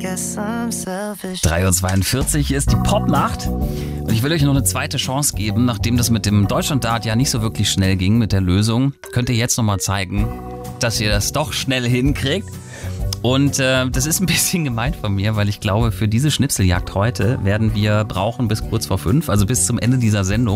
3:42 Uhr ist die Popnacht. Und ich will euch noch eine zweite Chance geben, nachdem das mit dem Deutschlanddart ja nicht so wirklich schnell ging mit der Lösung. Könnt ihr jetzt nochmal zeigen, dass ihr das doch schnell hinkriegt. Und das ist ein bisschen gemein von mir, weil ich glaube, für diese Schnipseljagd heute werden wir brauchen bis kurz vor 5, also bis zum Ende dieser Sendung.